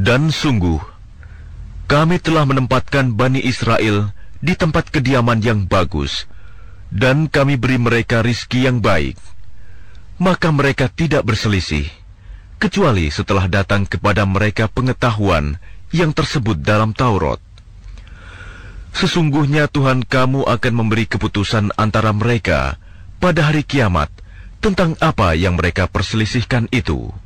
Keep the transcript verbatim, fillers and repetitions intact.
Dan sungguh, kami telah menempatkan Bani Israel di tempat kediaman yang bagus, dan kami beri mereka rizki yang baik. Maka mereka tidak berselisih, kecuali setelah datang kepada mereka pengetahuan yang tersebut dalam Taurat. Sesungguhnya Tuhan kamu akan memberi keputusan antara mereka pada hari kiamat tentang apa yang mereka perselisihkan itu.